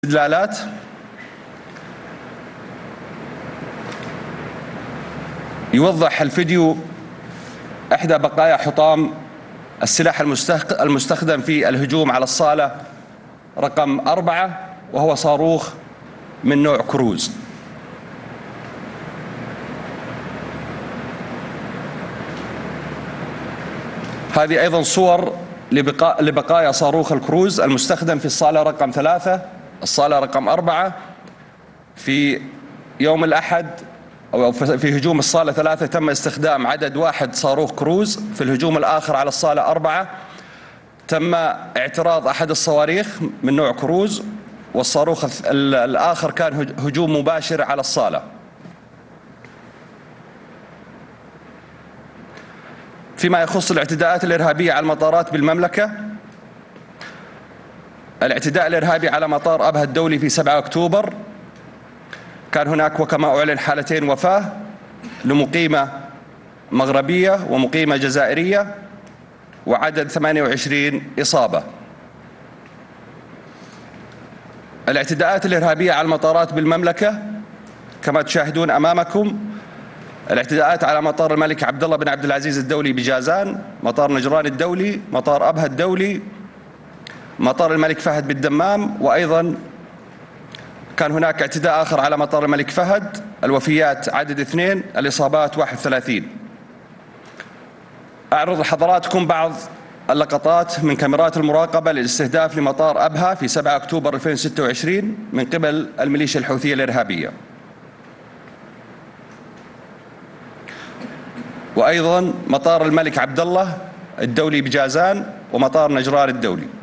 استدلالات. يوضح الفيديو إحدى بقايا حطام السلاح المستخدم في الهجوم على الصالة رقم 4، وهو صاروخ من نوع كروز. هذه أيضا صور لبقايا صاروخ الكروز المستخدم في الصالة رقم 3، الصالة رقم 4. في يوم الأحد أو في هجوم الصالة 3 تم استخدام عدد واحد صاروخ كروز، في الهجوم الآخر على الصالة 4 تم اعتراض أحد الصواريخ من نوع كروز، والصاروخ الآخر كان هجوم مباشر على الصالة. فيما يخص الاعتداءات الإرهابية على المطارات بالمملكة، الاعتداء الإرهابي على مطار أبها الدولي في 7 أكتوبر كان هناك وكما أعلن حالتين وفاة لمقيمة مغربية ومقيمة جزائرية، وعدد 28 إصابة. الاعتداءات الإرهابية على المطارات بالمملكة كما تشاهدون أمامكم: الاعتداءات على مطار الملك عبد الله بن عبد العزيز الدولي بجازان، مطار نجران الدولي، مطار أبها الدولي، مطار الملك فهد بالدمام، وأيضا كان هناك اعتداء آخر على مطار الملك فهد. الوفيات عدد 2، الإصابات 31. أعرض لحضراتكم بعض اللقطات من كاميرات المراقبة للاستهداف لمطار أبها في 7 أكتوبر 2026 من قبل الميليشيا الحوثية الإرهابية، وأيضا مطار الملك عبد الله الدولي بجازان ومطار نجران الدولي.